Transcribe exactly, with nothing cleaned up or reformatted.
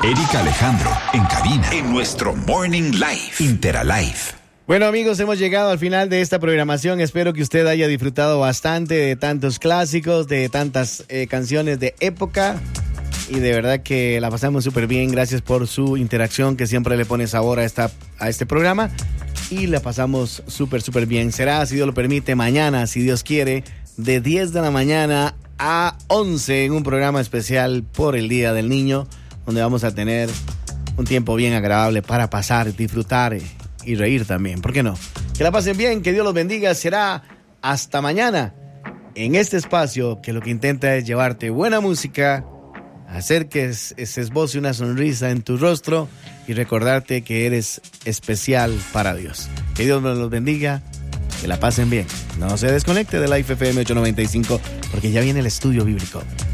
Erika Alejandro, en cabina, en nuestro Morning Live, Interalive. Bueno, amigos, hemos llegado al final de esta programación. Espero que usted haya disfrutado bastante de tantos clásicos, de tantas eh, canciones de época. Y de verdad que la pasamos súper bien. Gracias por su interacción, que siempre le pone sabor a, esta, a este programa. Y la pasamos súper, súper bien. Será, si Dios lo permite, mañana, si Dios quiere, de diez de la mañana a once en un programa especial por el Día del Niño, donde vamos a tener un tiempo bien agradable para pasar, disfrutar y reír también. ¿Por qué no? Que la pasen bien, que Dios los bendiga. Será hasta mañana en este espacio que lo que intenta es llevarte buena música, hacer que se esboce una sonrisa en tu rostro y recordarte que eres especial para Dios. Que Dios los bendiga, que la pasen bien. No se desconecte de Life F M ocho noventa y cinco porque ya viene el estudio bíblico.